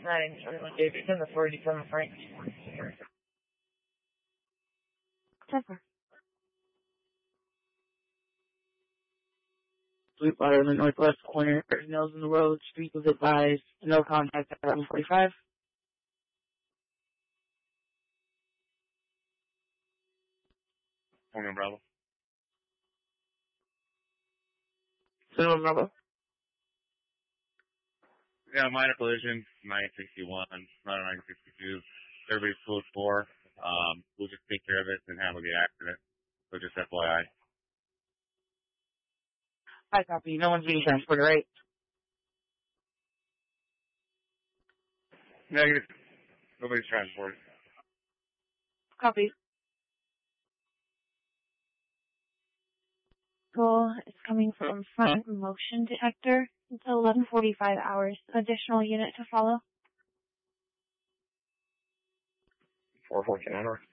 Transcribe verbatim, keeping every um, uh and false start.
nine, Davidson, the forty-seven Frank. Trevor. Sweetwater in the northwest corner, nails in the road, street was advised, no contact at one forty-five. Morning, Bravo. Cinnamon Bravo. Yeah, minor collision, nine sixty-one, not a nine sixty-two. Everybody's code four. Um, we'll just take care of it and handle the accident. So just F Y I. Hi, copy. No one's being transported, right? Negative. Nobody's transported. Copy. Goal is coming from front motion detector until eleven forty-five hours. Additional unit to follow. four fourteen hour.